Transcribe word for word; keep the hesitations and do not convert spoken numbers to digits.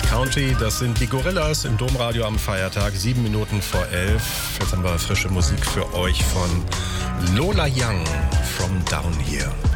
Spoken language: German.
Country. Das sind die Gorillas im Domradio am Feiertag, sieben Minuten vor elf. Jetzt haben wir frische Musik für euch von Lola Young, From Down Here.